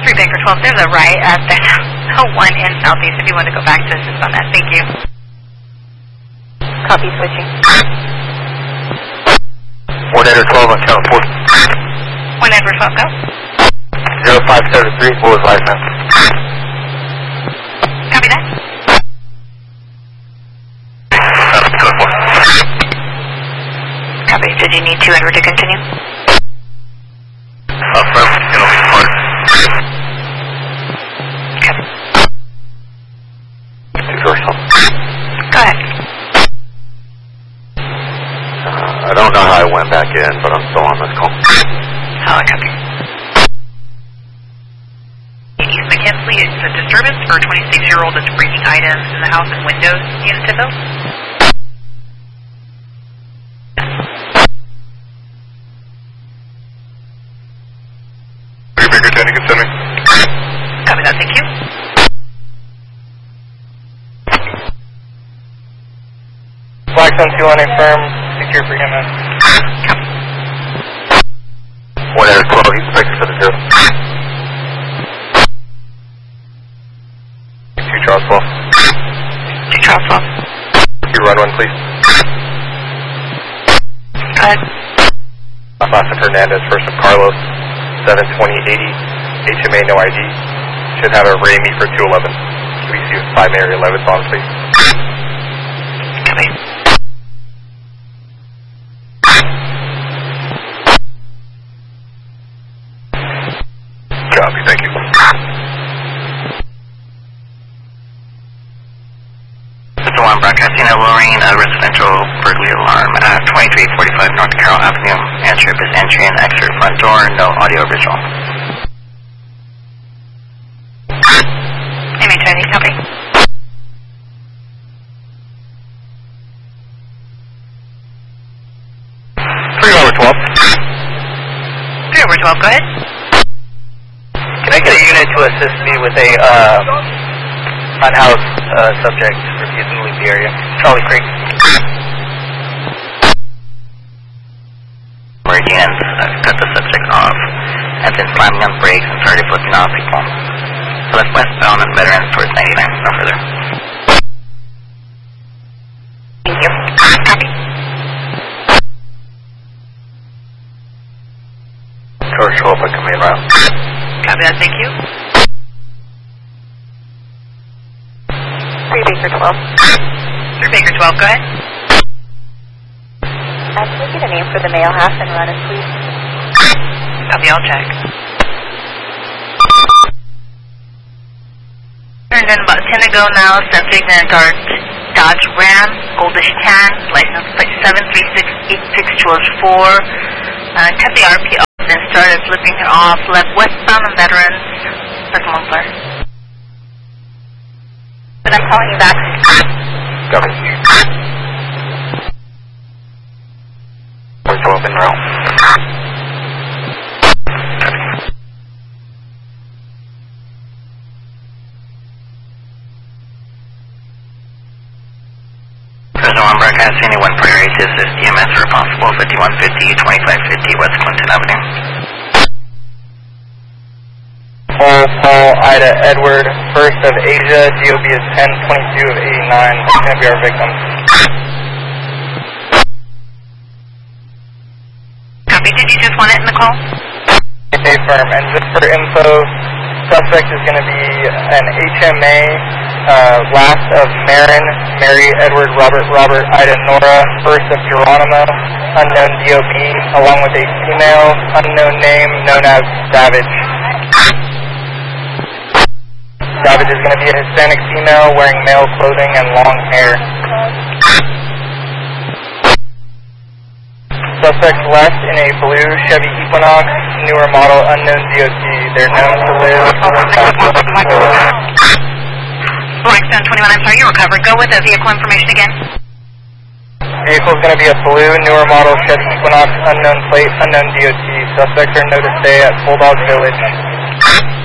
3 Baker 12, there's a right, there's a 1 in Southeast if you want to go back to assist on that. Thank you. Copy, switching. 1 Edward 12 on channel 4. 1 Edward 12, go. 0573, what was live now? Copy that. Code 4. Copy, did you need 2 Edward to continue? From, part. Copy. 2 dorsal. Go ahead. I don't know how I went back in, but I'm still on this call. Solid copy. East McKinley, it's a disturbance for a 26-year-old that's breaking items in the house and windows in Tivo. 3 Baker 10, you can send me. Copy that, thank you. Blackstone 2 firm, secure for EMS. 1 Edward 12, he's expected for the 0. 2 Charles 12. 2 Charles 12. You run 1, please. Go ahead. Austin Hernandez, first of Carlos, 72080, HMA, no ID. Should have a Ramey for 211. Please use 5 area 11 on, please. Copy. Copy, thank you. Mr. 1, broadcasting a lowering residential burglary alarm at 2345 North Carroll Avenue. Answer is entry and exit front door, no audio visual. MH-ID, copy. Over 12. 3 over 12, go ahead. Can I get a unit to assist me with a unhoused subject refusing to leave the area? Charlie Creek. Meridians, cut the subject off, and then slamming on brakes and started flipping off people. So that's westbound and veterans towards 99, no further. Thank you. Copy. George 12, I come in around. Copy that, thank you. 3 Baker 12. 3 Baker 12, go ahead. Can we get a name for the male half and run it, please? Copy, I'll check. Turned in about 10 ago now, sensing a dark Dodge Ram, goldish tan, license plate 7368624. Cut the RP off, then started flipping it off, left westbound on veterans, like muffler. But I'm calling you back. Copy. We're 12 in row. President 1, broadcasting a 1 priority to assist EMS where possible, 5150, 2550 West Clinton Avenue. Paul, Ida, Edward, first of Asia, DOB is 1022 of 89. That's going to be our victim. Copy, did you just want it in the call? Okay, firm. And just for info, suspect is going to be an HMA, last of Marin, Mary, Edward, Robert, Ida, Nora, first of Geronimo, unknown DOB, along with a female, unknown name, known as Savage. Savage is going to be a Hispanic female wearing male clothing and long hair. Suspect left in a blue Chevy Equinox, newer model, unknown DOT. They're known to live. Blackstone 21, I'm sorry, you recovered. Go with the vehicle information again. Vehicle is going to be a blue, newer model Chevy Equinox, unknown plate, unknown DOT. Suspects are known to stay at Bulldog Village.